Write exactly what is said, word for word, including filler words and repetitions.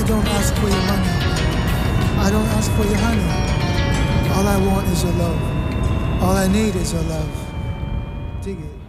I don't ask for your money. I don't ask for your honey. All I want is your love. All I need is your love. Dig it.